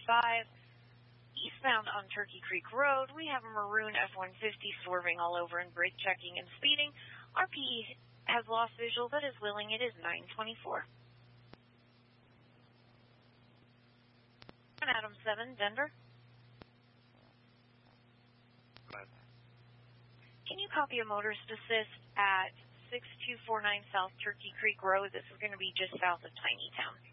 Eastbound on Turkey Creek Road, we have a maroon F-150 swerving all over and brake checking and speeding. RPE has lost visual but is willing. It is 924. Adam 7, Denver. Can you copy a motorist assist at 6249 South Turkey Creek Road? This is going to be just south of Tinytown.